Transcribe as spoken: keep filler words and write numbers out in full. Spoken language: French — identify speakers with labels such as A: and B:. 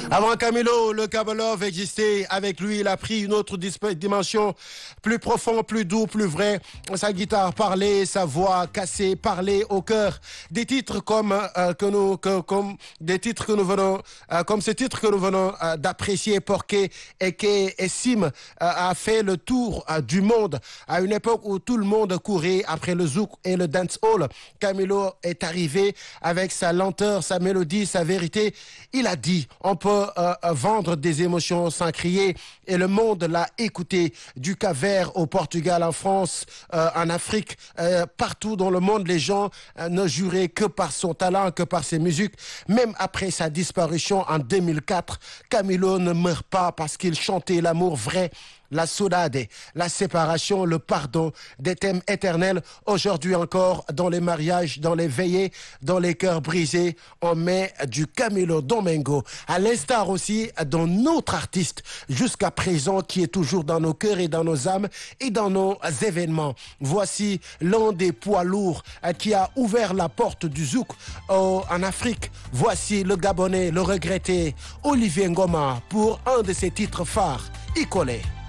A: Avant Camilo, le Kabalov existait. Avec lui, il a pris une autre dimension, plus profond, plus doux, plus vrai. Sa guitare parlait, sa voix cassée, parlait au cœur. Des titres comme euh, que nous, que, comme des titres que nous venons, euh, comme ce titre que nous venons euh, d'apprécier, Porqué et que Sim euh, a fait le tour euh, du monde à une époque où tout le monde courait après le zouk et le dancehall. Camilo est arrivé avec sa lenteur, sa mélodie, sa vérité. Il a dit, on peut euh, vendre des émotions sans crier, et le monde l'a écouté. Du Cap-Vert au Portugal, en France, euh, en Afrique, euh, partout dans le monde, les gens euh, ne juraient que par son talent, que par ses musiques. Même après sa disparition en deux mille quatre, Camilo ne meurt pas parce qu'il chantait l'amour vrai, la saudade, la séparation, le pardon, des thèmes éternels. Aujourd'hui encore, dans les mariages, dans les veillées, dans les cœurs brisés, on met du Camilo Domingo. À l'instar aussi d'un autre artiste, jusqu'à présent, qui est toujours dans nos cœurs et dans nos âmes et dans nos événements. Voici l'un des poids lourds qui a ouvert la porte du zouk en Afrique. Voici le Gabonais, le regretté Olivier Ngoma, pour un de ses titres phares, Ikolé.